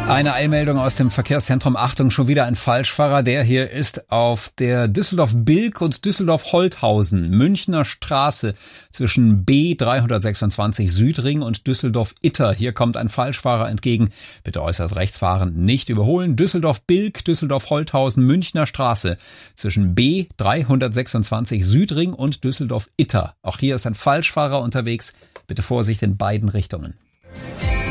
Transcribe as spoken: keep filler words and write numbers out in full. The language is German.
Eine Eilmeldung aus dem Verkehrszentrum. Achtung, schon wieder ein Falschfahrer. Der hier ist auf der Düsseldorf-Bilk und Düsseldorf-Holthausen, Münchner Straße zwischen B dreihundertsechsundzwanzig Südring und Düsseldorf-Itter. Hier kommt ein Falschfahrer entgegen. Bitte äußerst rechts fahren, nicht überholen. Düsseldorf-Bilk, Düsseldorf-Holthausen, Münchner Straße zwischen B dreihundertsechsundzwanzig Südring und Düsseldorf-Itter. Auch hier ist ein Falschfahrer unterwegs. Bitte Vorsicht in beiden Richtungen.